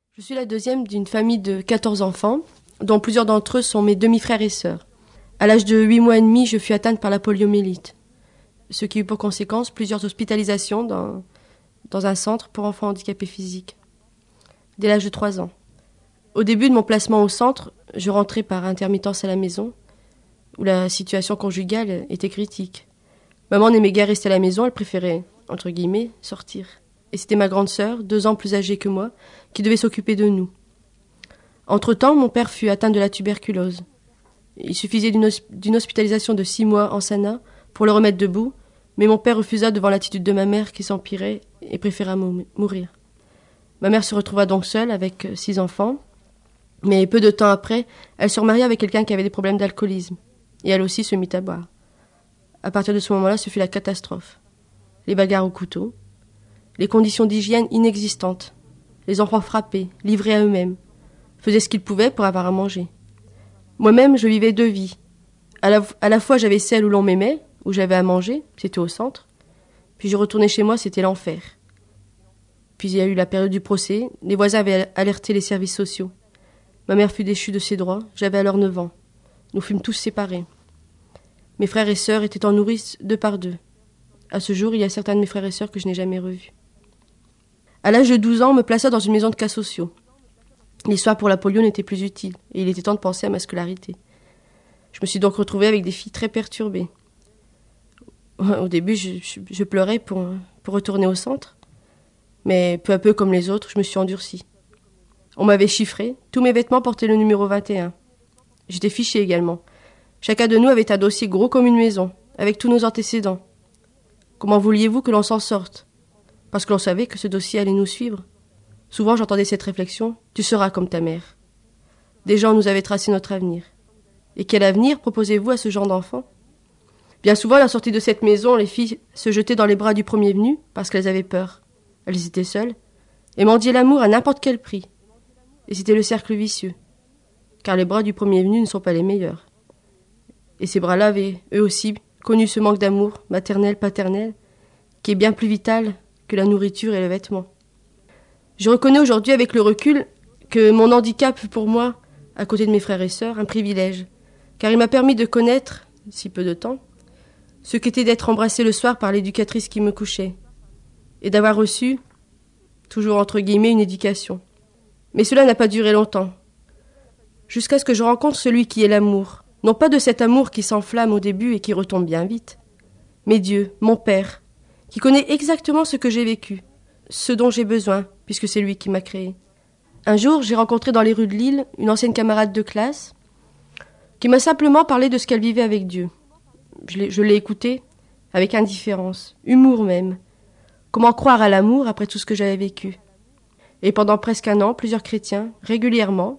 Je suis la deuxième d'une famille de 14 enfants, dont plusieurs d'entre eux sont mes demi-frères et sœurs. À l'âge de 8 mois et demi, je fus atteinte par la poliomyélite, ce qui eut pour conséquence plusieurs hospitalisations dans un centre pour enfants handicapés physiques, dès l'âge de 3 ans. Au début de mon placement au centre, je rentrais par intermittence à la maison, où la situation conjugale était critique. Maman n'aimait guère rester à la maison, elle préférait, entre guillemets, sortir. Et c'était ma grande sœur, 2 ans plus âgée que moi, qui devait s'occuper de nous. Entre-temps, mon père fut atteint de la tuberculose. Il suffisait d'une hospitalisation de 6 mois en Sana pour le remettre debout, mais mon père refusa devant l'attitude de ma mère qui s'empirait et préféra mourir. Ma mère se retrouva donc seule avec 6 enfants, mais peu de temps après, elle se remaria avec quelqu'un qui avait des problèmes d'alcoolisme, et elle aussi se mit à boire. À partir de ce moment-là, ce fut la catastrophe. Les bagarres au couteau, les conditions d'hygiène inexistantes, les enfants frappés, livrés à eux-mêmes, faisaient ce qu'ils pouvaient pour avoir à manger. Moi-même, je vivais 2 vies. À la fois, j'avais celle où l'on m'aimait, où j'avais à manger, c'était au centre. Puis je retournais chez moi, c'était l'enfer. Puis il y a eu la période du procès, les voisins avaient alerté les services sociaux. Ma mère fut déchue de ses droits, j'avais alors 9 ans. Nous fûmes tous séparés. Mes frères et sœurs étaient en nourrice 2 par 2. À ce jour, il y a certains de mes frères et sœurs que je n'ai jamais revus. À l'âge de 12 ans, on me plaça dans une maison de cas sociaux. L'histoire pour la polio n'était plus utile, et il était temps de penser à ma scolarité. Je me suis donc retrouvée avec des filles très perturbées. Au début, je pleurais pour retourner au centre, mais peu à peu, comme les autres, je me suis endurcie. On m'avait chiffré, tous mes vêtements portaient le numéro 21. J'étais fichée également. Chacun de nous avait un dossier gros comme une maison, avec tous nos antécédents. Comment vouliez-vous que l'on s'en sorte ? Parce que l'on savait que ce dossier allait nous suivre. Souvent j'entendais cette réflexion, tu seras comme ta mère. Des gens nous avaient tracé notre avenir. Et quel avenir proposez-vous à ce genre d'enfant ? Bien souvent, à la sortie de cette maison, les filles se jetaient dans les bras du premier venu parce qu'elles avaient peur. Elles étaient seules et mendiaient l'amour à n'importe quel prix. Et c'était le cercle vicieux. Car les bras du premier venu ne sont pas les meilleurs. Et ces bras-là avaient, eux aussi, connu ce manque d'amour, maternel, paternel, qui est bien plus vital que la nourriture et le vêtement. Je reconnais aujourd'hui avec le recul que mon handicap fut pour moi, à côté de mes frères et sœurs, un privilège, car il m'a permis de connaître, si peu de temps, ce qu'était d'être embrassé le soir par l'éducatrice qui me couchait, et d'avoir reçu, toujours entre guillemets, une éducation. Mais cela n'a pas duré longtemps, jusqu'à ce que je rencontre celui qui est l'amour, non pas de cet amour qui s'enflamme au début et qui retombe bien vite, mais Dieu, mon Père, qui connaît exactement ce que j'ai vécu, ce dont j'ai besoin, puisque c'est lui qui m'a créé. Un jour, j'ai rencontré dans les rues de Lille une ancienne camarade de classe qui m'a simplement parlé de ce qu'elle vivait avec Dieu. Je l'ai écoutée avec indifférence, humour même. Comment croire à l'amour après tout ce que j'avais vécu ? Et pendant presque 1 an, plusieurs chrétiens, régulièrement,